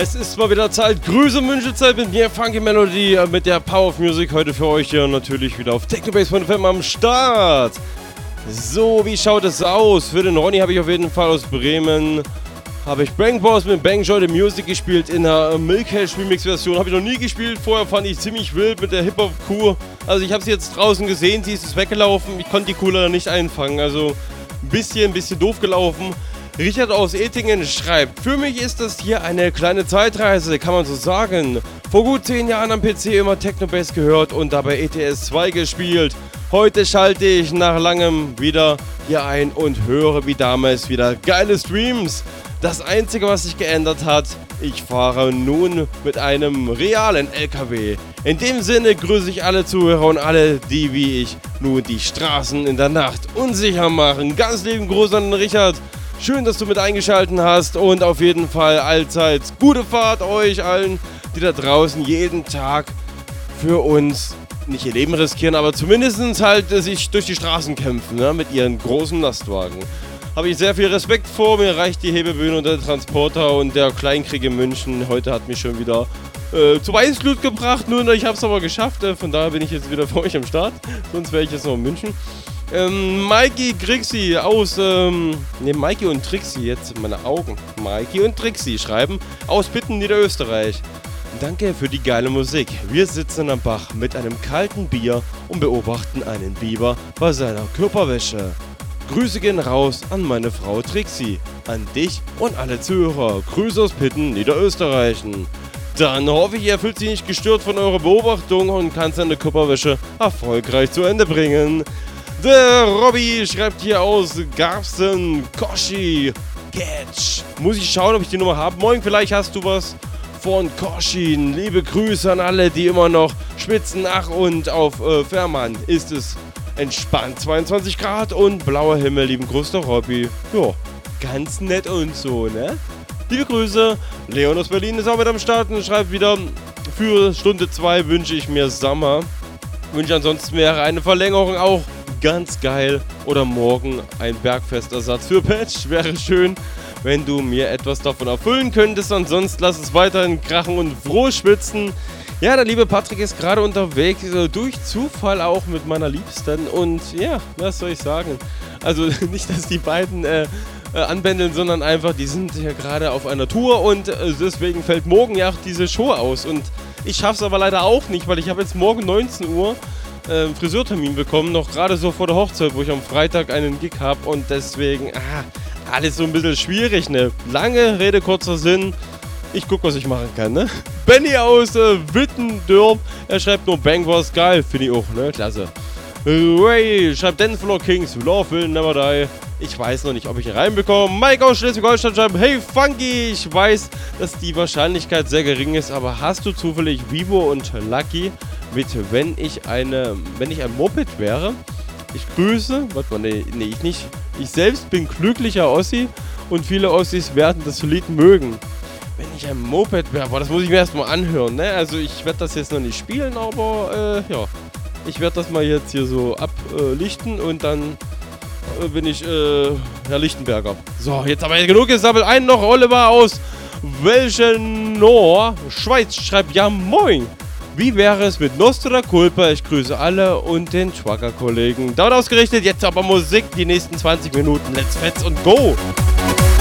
Es ist mal wieder Zeit, Grüße und Wünschezeit mit mir, Funky Melody, mit der Power of Music heute für euch hier natürlich wieder auf Technobase.fm am Start. So, wie schaut es aus? Für den Ronny habe ich auf jeden Fall aus Bremen, habe ich Bang Boss mit Bang Joy the Music gespielt in der Milkhash Remix Version. Habe ich noch nie gespielt, vorher fand ich ziemlich wild mit der Hip-Hop-Kuh. Also ich habe sie jetzt draußen gesehen, sie ist weggelaufen, ich konnte die Kuh leider nicht einfangen, also ein bisschen doof gelaufen. Richard aus Ettingen schreibt, für mich ist das hier eine kleine Zeitreise, kann man so sagen. Vor gut 10 Jahren am PC immer Technobase gehört und dabei ETS 2 gespielt. Heute schalte ich nach langem wieder hier ein und höre wie damals wieder geile Streams. Das Einzige, was sich geändert hat, ich fahre nun mit einem realen LKW. In dem Sinne grüße ich alle Zuhörer und alle, die wie ich nun die Straßen in der Nacht unsicher machen. Ganz lieben Gruß an den Richard. Schön, dass du mit eingeschaltet hast und auf jeden Fall allzeit gute Fahrt euch allen, die da draußen jeden Tag für uns nicht ihr Leben riskieren, aber zumindest halt sich durch die Straßen kämpfen, ne, mit ihren großen Lastwagen. Habe ich sehr viel Respekt vor, mir reicht die Hebebühne und der Transporter und der Kleinkrieg in München. Heute hat mich schon wieder zu Weißglut gebracht, nun ich habe es aber geschafft, von daher bin ich jetzt wieder für euch am Start, sonst wäre ich jetzt noch in München. Mikey Trixie aus, Mikey und Trixie, jetzt meine Augen. Mikey und Trixie schreiben aus Pitten, Niederösterreich. Danke für die geile Musik. Wir sitzen am Bach mit einem kalten Bier und beobachten einen Biber bei seiner Körperwäsche. Grüße gehen raus an meine Frau Trixie, an dich und alle Zuhörer. Grüße aus Pitten, Niederösterreichen. Dann hoffe ich, ihr fühlt sich nicht gestört von eurer Beobachtung und kann seine Körperwäsche erfolgreich zu Ende bringen. Der Robby schreibt hier aus Garsten, Koshi, Catch. Muss ich schauen, ob ich die Nummer habe. Moin, vielleicht hast du was von Koshi. Liebe Grüße an alle, die immer noch schwitzen. Ach, und auf Fährmann ist es entspannt. 22 Grad und blauer Himmel. Lieben Gruß, der Robby. Ja, ganz nett und so, ne? Liebe Grüße. Leon aus Berlin ist auch mit am Start und schreibt wieder, für Stunde 2 wünsche ich mir Sommer. Wünsche ansonsten wäre eine Verlängerung auch ganz geil oder morgen ein Bergfestersatz für Patch. Wäre schön, wenn du mir etwas davon erfüllen könntest. Ansonsten lass es weiterhin krachen und froh schwitzen. Ja, der liebe Patrick ist gerade unterwegs, durch Zufall auch mit meiner Liebsten. Und ja, was soll ich sagen? Also nicht, dass die beiden anbändeln, sondern einfach, die sind ja gerade auf einer Tour und deswegen fällt morgen ja auch diese Show aus. Und ich schaff's aber leider auch nicht, weil ich habe jetzt morgen 19 Uhr Friseurtermin bekommen, noch gerade so vor der Hochzeit, wo ich am Freitag einen Gig habe und deswegen, alles so ein bisschen schwierig, ne? Lange Rede, kurzer Sinn. Ich guck, was ich machen kann, ne? Benny aus Wittendorf, er schreibt nur Bang was geil, finde ich auch, ne? Klasse. Ray schreibt Dancefloor Kings, Love will never die. Ich weiß noch nicht, ob ich ihn reinbekomme. Mike aus Schleswig-Holstein schreibt, hey Funky, ich weiß, dass die Wahrscheinlichkeit sehr gering ist, aber hast du zufällig Vivo und Lucky mit, wenn ich ein Moped wäre? Ich grüße, warte mal, nee, ich nicht. Ich selbst bin glücklicher Ossi und viele Ossis werden das Lied mögen. Wenn ich ein Moped wäre, boah, das muss ich mir erstmal anhören, ne? Also ich werde das jetzt noch nicht spielen, aber ja. Ich werde das mal jetzt hier so ablichten und dann bin ich Herr Lichtenberger. So, jetzt aber genug gesammelt. Einen noch, Oliver aus Welchenor, Schweiz, schreibt ja moin. Wie wäre es mit Nostra Culpa? Ich grüße alle und den Schwacker-Kollegen. Dauert ausgerichtet, jetzt aber Musik, die nächsten 20 Minuten. Let's fetz und go!